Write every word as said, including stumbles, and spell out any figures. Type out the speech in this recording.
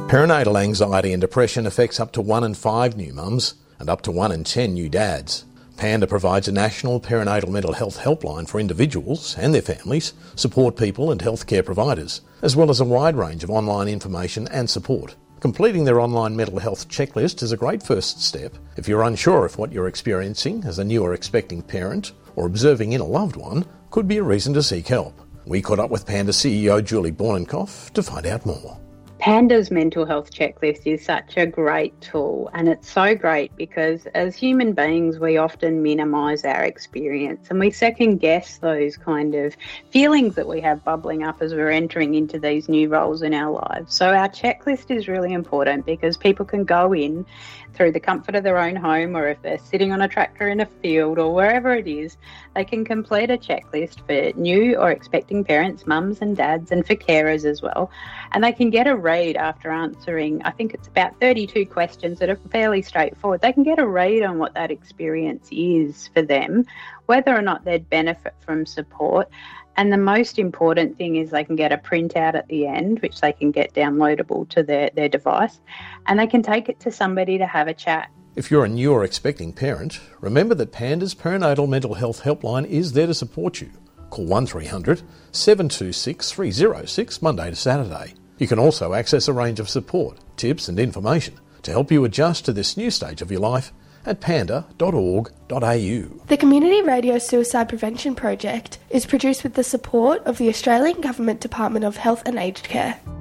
Perinatal anxiety and depression affects up to one in five new mums and up to one in ten new dads. Panda provides a national perinatal mental health helpline for individuals and their families, support people and healthcare providers, as well as a wide range of online information and support. Completing their online mental health checklist is a great first step if you're unsure if what you're experiencing as a new or expecting parent or observing in a loved one could be a reason to seek help. We caught up with Panda C E O Julie Bornenkopf to find out more. Panda's mental health checklist is such a great tool, and it's so great because as human beings we often minimise our experience and we second guess those kind of feelings that we have bubbling up as we're entering into these new roles in our lives. So our checklist is really important because people can go in through the comfort of their own home, or if they're sitting on a tractor in a field or wherever it is, they can complete a checklist for new or expecting parents, mums and dads, and for carers as well. And they can get a read after answering, I think it's about thirty-two questions that are fairly straightforward. They can get a read on what that experience is for them, whether or not they'd benefit from support. And the most important thing is they can get a printout at the end, which they can get downloadable to their, their device, and they can take it to somebody to have a chat. If you're a new or expecting parent, remember that Panda's perinatal mental health helpline is there to support you. Call one three hundred, seven two six, three oh six Monday to Saturday. You can also access a range of support, tips and information to help you adjust to this new stage of your life at panda dot org dot a u. The Community Radio Suicide Prevention Project is produced with the support of the Australian Government Department of Health and Aged Care.